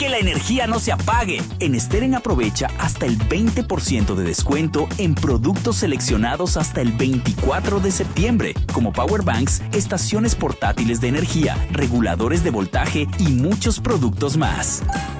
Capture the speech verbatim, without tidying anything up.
que la energía no se apague. En Steren aprovecha hasta el veinte por ciento de descuento en productos seleccionados hasta el veinticuatro de septiembre, como powerbanks, estaciones portátiles de energía, reguladores de voltaje y muchos productos más.